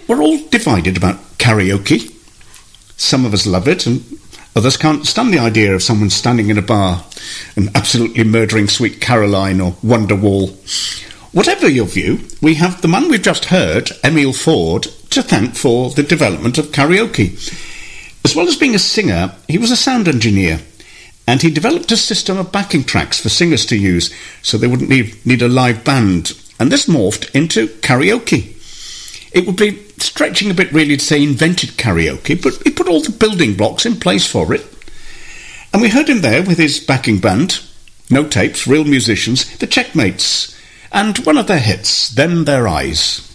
we're all divided about karaoke. Some of us love it, and others can't stand the idea of someone standing in a bar and absolutely murdering Sweet Caroline or Wonderwall. Whatever your view, we have the man we've just heard, Emile Ford, to thank for the development of karaoke. As well as being a singer, he was a sound engineer, and he developed a system of backing tracks for singers to use so they wouldn't need a live band, and this morphed into karaoke. It would be stretching a bit really to say invented karaoke, but he put all the building blocks in place for it. And we heard him there with his backing band, no tapes, real musicians, the Checkmates, and one of their hits, Them Their Eyes.